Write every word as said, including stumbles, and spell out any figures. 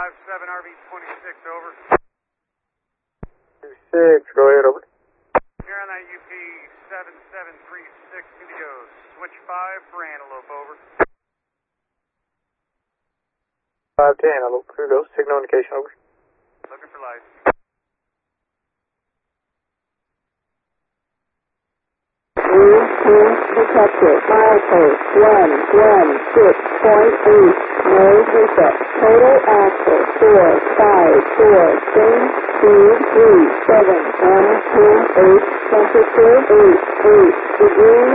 five seven R V twenty-six, over. Six, go ahead, over. Here on that U P seven seven three six Indigo, switch five for Antelope, over. five ten, Antelope, here goes, signal indication, over. Looking for lights. Detected, milepost one one six point eight, no reset, total axle four five four, same speed three seven one two eight, temperature eight eight degrees